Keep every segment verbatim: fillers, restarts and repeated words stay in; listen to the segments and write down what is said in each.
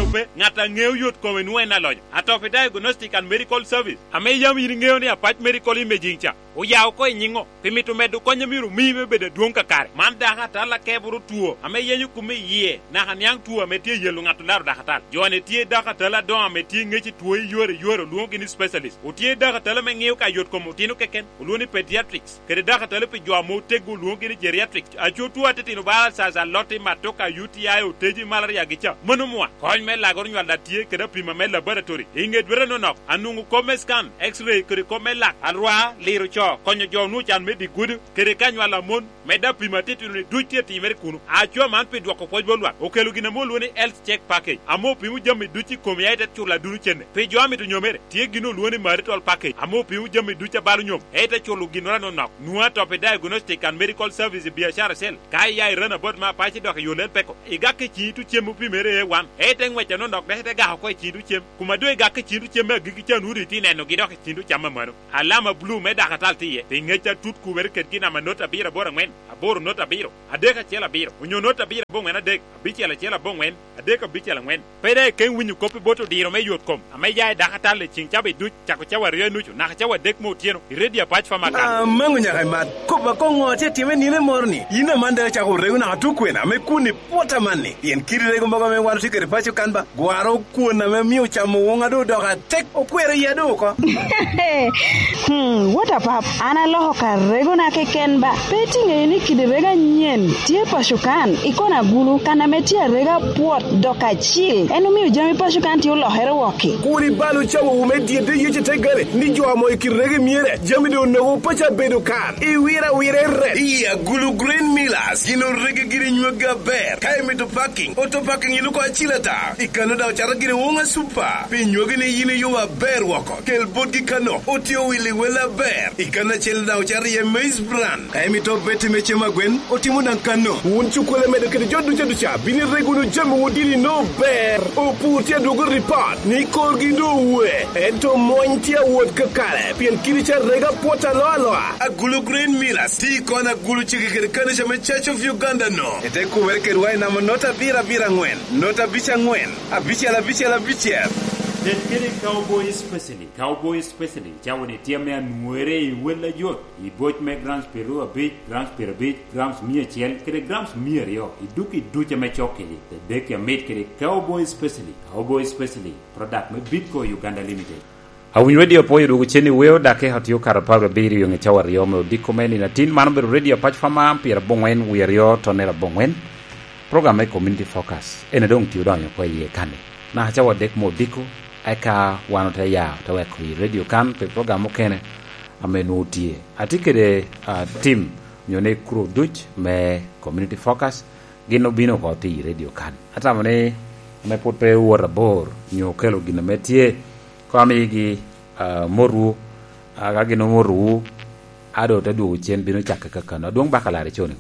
be ngata ngeu yot ko we nuena lonyo atope diagnostic and medical service ame yam yin ngeu ni apart medical imaging cha o yaw ko nyingo pimitu medu konyo miru mime bede duon ka kare man da hata la keburu tuo ame yenyu kume ye na hanyang tuo metie yelu ngatu lar da hata jone tie da hata la don ame tie ngechi tuo yore yore luongi ni specialist o tie da hata la me ngeu ka yot ko mutino keken luoni pediatrics kede da hata la pe jwa mo tego luongi ni geriatrics acho tuo atitino ba sa za loti matoka U T I o teji malaria gicha monumwa koñ me lagor nyal da tie kede pima me laboratory inget bere no nok anungu come scan x-ray kede come lak alwa liru cho konyo jo nu chan me di gudu kede kanyo la mon me da pima titino ni dutie ti mer kunu acho man pe dwako poj bolwa o kelu gina mo luoni health check package amo pimu jami duchi komiaite chula dunu chende pe jo ami to nyomere tie gino luoni marital package amo pimu jami ducha balu nyom ete chulu gino no nok nuwa to pe diagnostic and medical service biashara sel kai ya rana bot ma pa chi dok yolel peko igake chi tu chemu pimere wan ete ngweche no nok de ga ko chi tu chem kuma do igake chi tu chem gigi chanu ri ti neno gidok chi tu chama maro alama blue me da katal tie te ngecha tut ku wer ket kina manota bira bora ngwen aboro nota biro adeka chela biro unyo nota bira bongwen adek bichela chela bongwen adeka bichela ngwen pede ken winyu kopi boto diro me yot kom ame ya da katal le chingchabe du chako chawa re nuchu na chawa dek mo tieno ready apach fama kan ah mangu nya mat ko ba ko ngote time ni le morni ina manda chako re na tukwena me kuni pota manni yen kirire go mbaga me waru tikere pacho kanba gwaro kuona me miu chamo wonga do do ka tek okwere yedo ko hmm what up ana loho ka rego na kekenba petinge ni kidirega nyen tie pashukan ikona gulu kana metia rega pot doka chil enu miu jami pashukan ti ulohero woki kuri balu chawo umedie de yeche tegare ni jo amo ikirege miere jami do no pacha bedo kan i wira wire re iya gulu green millers gino rege giri nywaga ber kai meto parking auto parking iluko achilata ikano da chara giri wonga super pinyoge ni yini yowa ber woko kel bodgi kano otio wili wela ber ikana chel da chara ye maize brand kai meto beti meche magwen otimu nan kano un chukole medo kede jodu jodu cha bini regunu jamu wodini no ber o putia dogo report ni korgi do we ento mointia wod kakale pien kiricha rega pota loa loa agulu green millers ti kona gulu chiki kede kana chama Church of Uganda no ete kuwerke ruai na nota bira bira ngwen nota bicha ngwen abicha la bicha la bicha den kere cowboy especially cowboy especially jawone tiamea nuere i wela yot i bot me grams peru a bit grams per bit grams mia chel kere grams mia yo i duki duche me chokeli the deke made kere cowboy especially cowboy especially product me Bitco Uganda Limited awin radio po yugo cheni weo dake hatio karapabra biri yonge chawar yomo dikomeni na tin manber radio patch fama pira bongwen wirio tonera bongwen program e community focus ene dong ti udonyo ko ye kane na chawa dek mo diko eka wanota ya tawe ko radio kan pe program okene amenutie atikere uh, team nyone kro duch me community focus gino bino ko ti radio kan atamane me potpe wora bor nyo kelo gino metie kwami gi uh, moru aga gino moru ado ta du chen bino chakka kakana dong bakalare choni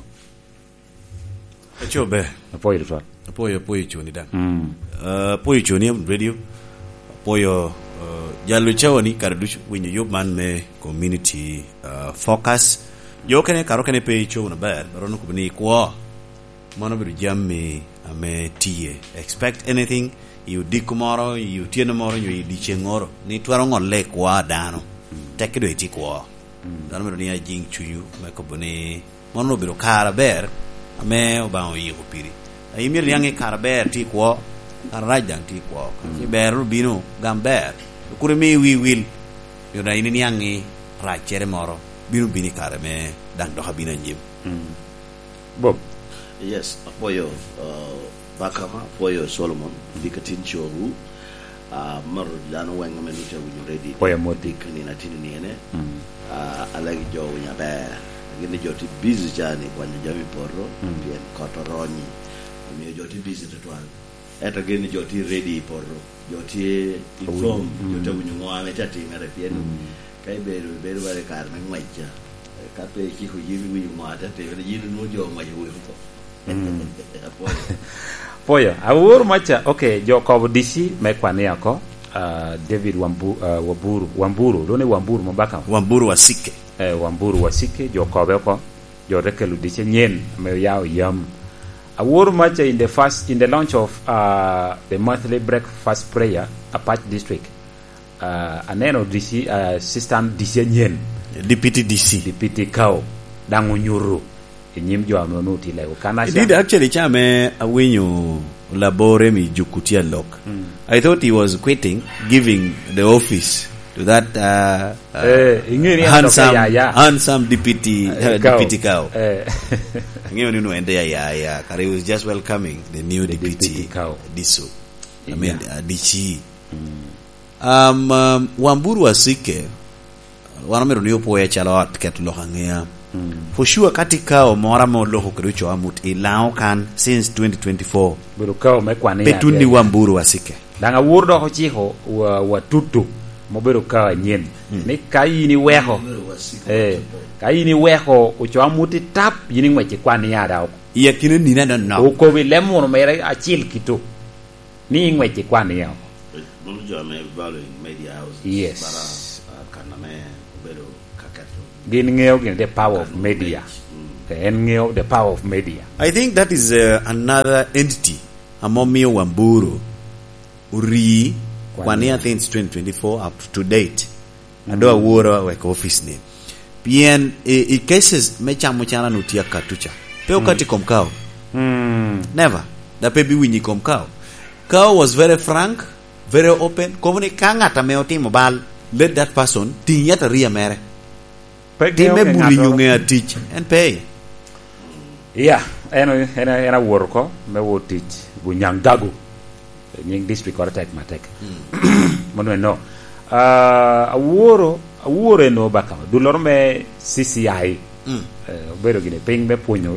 chobe apoyo to apoyo apoyo choni dan mm uh, apoyo choni radio apoyo uh, jalu chawani kardush winyo yob man me community uh, focus yo kene karo kene pe chona ber rono ko ni kwa mano biru jamme ame tie expect anything you dikumoro you tieno moro you di chengoro ni twaro ngole kwa dano tekedo eti kwa dano mero ni ajing chuyu me ko bone mono biro kara ber ame obawo yigo piri ayimir yange kara ber ti kwa arajang ti kwa ki beru bino gamber kure me wi wil yo na ini yange rachere moro bino bini kara me dan do habina njim bob yes apoyo uh, Bakama Poyo Solomon Dikatin Choru uh Mar Jano Wanga Menuta Winyu Ready Poyo Moti Kanina Tini Nene uh Alagi Jo Winya Bear Gini Joti busy Jani Kwanya Jami Porro Pien Kotoroni Ami Joti busy Tatuan Eta Gini Joti Ready Porro Joti Inform Joti Winyu Mwame Chati Mere Pien Kai Beru Beru Bare Karma Mwacha Kape Kiku Yimi Winyu Mwata Tevene Yinu Nujo Mwaja Wifuko Poyo awur macha okay jo ko disi me kwani yako uh, David Wambu, uh, Wamburu Wamburu done Wamburu mabaka Wamburu wasike eh Wamburu wasike jo ko be ko jo rekelu disi nyen me yaw yam Awuoro much in the first in the launch of uh, the monthly breakfast prayer Apache district. Uh, aneno D C uh, assistant D C nyen deputy D C deputy kao dango nyuru enyim jo amonuti lego kana he did actually chame awinyo labore mi jukutia lock. mm. I thought he was quitting, giving the office to that uh, uh, eh, handsome ya, ya. handsome deputy uh, deputy cow eh. ngeni no ende ya ya kare was just welcoming the new the deputy, deputy cow diso I mean yeah. uh, D C mm. um, um Wamburu Wasike wanamero ni opo ya chalo ket lohangea mm. for sure katika o mora mo loho kricho amut ilao kan since twenty twenty-four buru kao mekwane petuni Wamburu Wasike danga wurdo ho chiho wa, wa tutu mobero ka nyen mm. ni kai ni weho eh kai ni weho ucho amuti tap yini ngweche kwani ya dawo iya kine ni na no uko bi lemo no mere achil kitu ni ngweche kwani ya bulu jo me valuing media house yes para uh, kaname obero kakato gin ngeo gin the power of media mm. en ngeo the power of media. I think that is uh, another entity among me Wamburu uri kwani I think it's twenty twenty-four up to date mm. ado awuoro wek office name pien i, i cases mecha mochana nutia katucha pe okati mm. komkao mm. never da pe bi winyi komkao Kao was very frank, very open. Komuni kanga ta meotimo bal let that person tinyata ria mere time buli nyunge teach and pay. Yeah, eno ena ena worko me wo teach bunyangagu nying district or tek matek mono no uh aworo aworo no baka dulorme C C I mm. uh, bero gine ping me punyo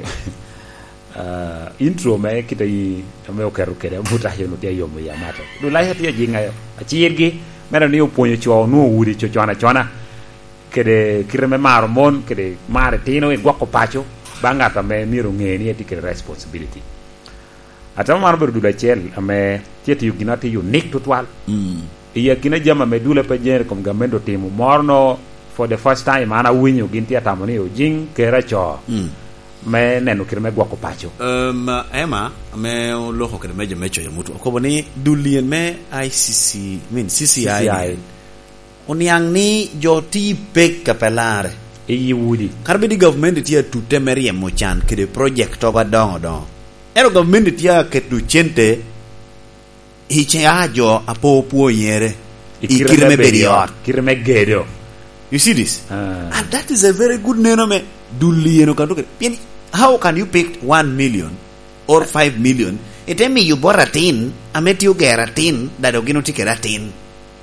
uh intro me kita yi me okeru kere muta yono te yomo ya mato dulai hati jinga yo achirgi mera ni opunyo cho no wuri cho chona chona kede kireme maro mon kede mare tino e gwako pacho banga ta me miro ngeni e tikere responsibility atama maro beru dula chel ame tieti yuginati unique to twal mm iya kina jama me dula pe jere kom gamendo timu morno for the first time ana winyo ginti atamoni o jing kera cho mm me nenu kireme gwako pacho um ema me loho kede meje mecho ya mutu ko boni dulien me I C C mean C C I oniang ni joti pek kapelare e yiwudi karbe di government tia tutte merie mo chan kede project to ba dongo don ero government tia ketu chente hiche ajo apo puo yere ikirme beriot kirme gedo. You see this uh. and that is a very good name me dulieno kan to pieni. How can you pick one million or five million? It tell me you bought a tin, I met you get a tin that ogino ticket a tin.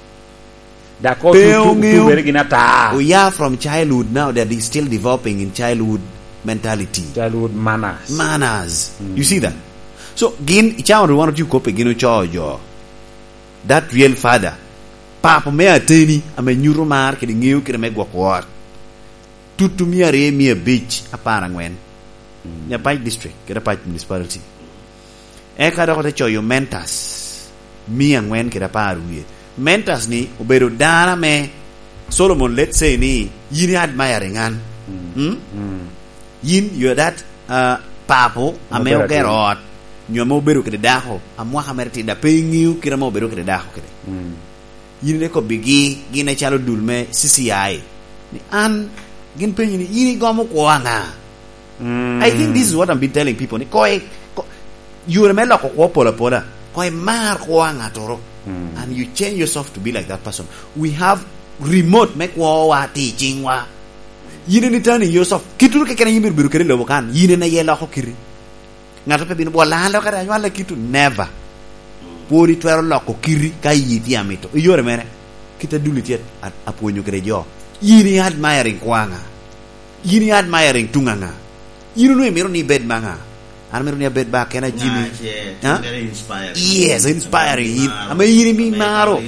Da ko tu tu bergina ta. We are from childhood now that is still developing in childhood mentality. Childhood manners. Manners. Mm. You see that? So gin ichawo one of you kope gino chojo. That real father. Papa me ateni ame nyuro mar kedi ngiu kedi me gwakwar. Tutu mi are mi a beach apara ngwen. Ya mm. Pike district, keda Pike municipality. E kada ko te choyo mentors. Mi angwen keda paru ye. Mentors ni obedo dana me Solomon, let's say ni yini admiring an. Mm. Hmm? Mm. Yin you that uh papo ame ogerot. Nyo mo obedo kede daho. Amwa hamerti da pengiu kira mo obedo kede daho kede. Mm. Yini ne ko bigi gine chalo dulme C C I. Ni an gin penyi ni yini gomo kwanga. Mm. I think this is what I've been telling people. Ni koi you remember ko ko pola pola. Koi mar kwanga toro. Mm. And you change yourself to be like that person. We have remote make wa teaching wa. Yini ni turning yourself. Kitu ke kana yimir biru kere lobo kan. Yini na yela ko kiri. Ngata pe bin bola lo kada wala kitu never. Pori twero lo ko kiri ka yiti amito. Yore mene. Kita dulu tiet aponyo kere jo. Yini admiring kwanga. Yini admiring tunganga. Yini no emiro ni bed manga. Armero ni bed ba kena Jimmy. Huh? Very inspiring. Yes, inspiring. Ama yini mi maro.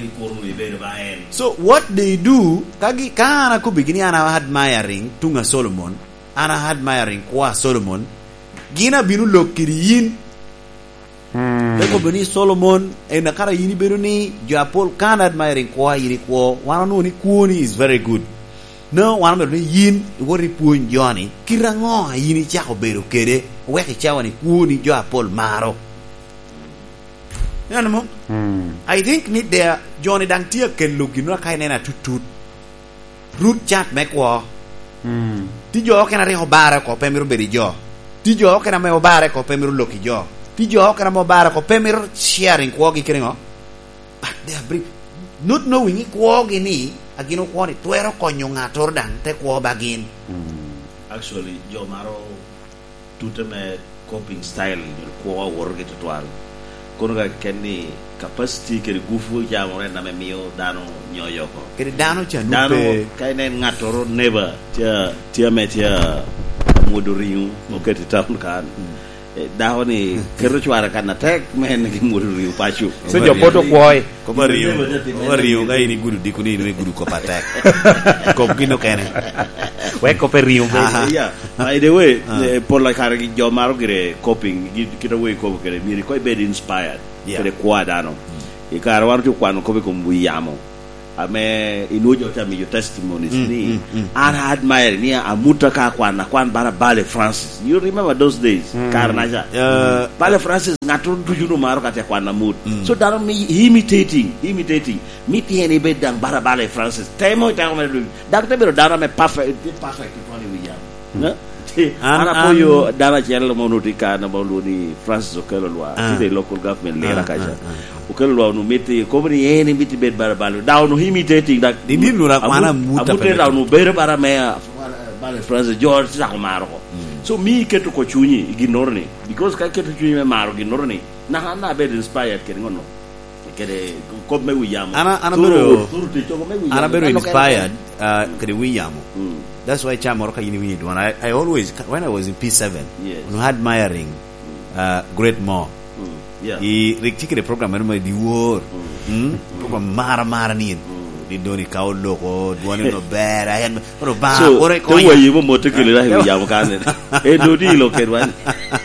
So what they do, kagi kana ko bigini ana admiring tunga Solomon, ana admiring kwa Solomon. Gina binu lokiri yin. Hmm. Ko bini Solomon e nakara yini binu ni Japol kana admiring kwa yini kwa wana no ni kuoni is very good. No wana me yin wori puon Johnny kirango yini chako beru kede. weki chawa ni kuni jo apol maro yana mo I think ni there Johnny dang tia kelu gino kai nena tutut root chat mekwo ti jo kana re obara ko pemiro beri jo ti jo kana me obara ko pemiro loki jo ti jo kana mo obara ko pemiro sharing ko gi krengo but they are brief not knowing ko gi ni agino ko ni twero konyo ngator dang te ko bagin actually jo maro tutame coping style ko worge to twal kono ga kenni capacity ke gufu jamore na me mio dano nyoyo ko ke dano cha nupe dano kay nen ngatoro neba tia tia metia modoriu mo keti tam kan daho ni kero chwara kan na tek men ki modoriu pachu so jo poto koy ko bariu ko bariu ga ini gudu dikuni ni gudu ko patek ko gino kene we ko periu yeah by the way por la cara ki jo maro gire coping kita we ko kere mi ko be inspired kere kwa dano e kara waru to kwano ko be ko mbuyamo ame inujo ta mi testimonies ni an admire ni amuta ka kwana kwan bara Bale Francis you remember those days karnaja Bale Francis ngatu tujuno maro ka te kwana mut so dano mi imitating imitating mi tieni be dang bara Bale Francis temo ta me dang te be dano me perfect perfect funny we yam ana poyo dana chelo monutika na boluni Francis okelo lwa the local government lera kaja okelo lwa no meti ko ni eni miti bed barabalo daw no imitating that di bilu ra kwana muta pe daw no bere bara me Bale Francis George sa ko maro so mi keto ko chunyi ignorni because ka keto chunyi me maro ignorni na na be inspired ke ngono kede ko me wiyamo ana ana bero ana bero inspired uh kede wiyamo that's why chamor ka yini wi do I, I always when I was in P seven yes. when admiring uh great more mm. yeah I rikiki the program no di war mm program mara mara ni di doni kaw loko duani no bera hen no ba ore ko to wayi mo motekele la wi yamo kan e do di lo ke wan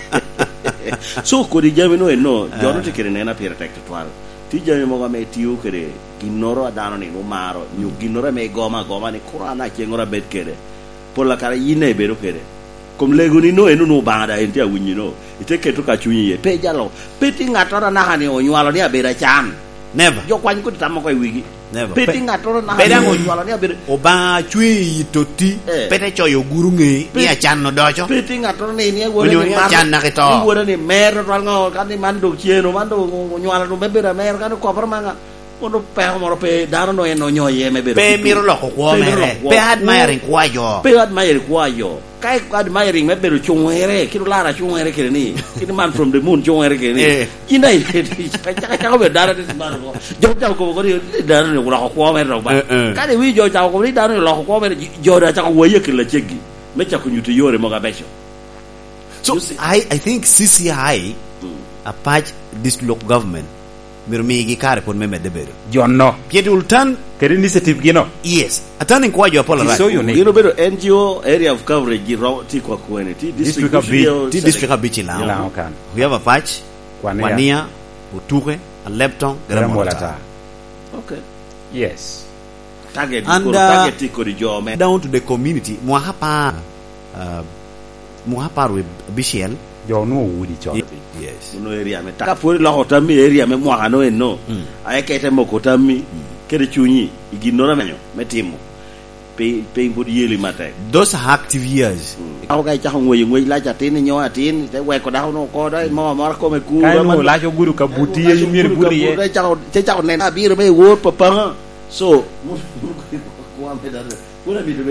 so ko di jame no e no jono te kere nena per tek twal ti jame mo ga me tiu kere ginoro adano ni no maro nyu ginoro me goma goma ni kurana ke ngora bet kere por la cara yine bero kere kom lego ni no enu no bada enti awunyi no ite keto ka chunyi ye pe jalo peti ngatora na hani onywalo ni abera chan never jo kwany ko tamo ko wigi never peti ngatora na hani onywalo ni abera oba chwi toti pete choyo guru ngi ni achan no docho peti ngatora ni ni wona ni achan na keto ni wona ni mer ral ngo kan ni mando chieno mando onywalo no bebera mer kan ko parmanga ono pe mo pe dano no eno nyoye me bero pe miro loko kwa mere pe admiring kwa yo pe admiring kwa yo kai admiring me bero chungere kilo lara chungere kire ni kini man from the moon chungere kire ni ina ide cha cha ko be dara de man ko jo cha ko ko ni dara ni loko kwa mere ro ba ka de wi jo cha ko ni dara ni loko kwa mere jo da cha ko woye kile chegi me cha ko nyuti yore mo ga besho so I I think C C I a patch this local government mir mi gi kare pon meme de bero jonno piedi ultan kere initiative gino yes atani kwa jo pola right so unique you know better N G O area of coverage giro ti kwa kwene ti district of beach ti district of beach lao lao kan we have a patch Wania Uture and Lepton Gramolata okay yes target and, uh, target ko di jo me down to the community mo hapa uh, mo hapa we bishel jo no wudi cho yes no area me ta pori la hota mi area me mo ano eno ay kete mo ko tammi kede chunyi iginora menyo metimo pe pe mbodi yeli mate those active years aw kay tax ngoy ngoy la ja tin nyo atin te we ko daw no ko dai mo mo ko me ku kay no la jo guru ka buti ye mir buri ye te tax te tax nen abir me wor papa so ko am pe dar ko na bi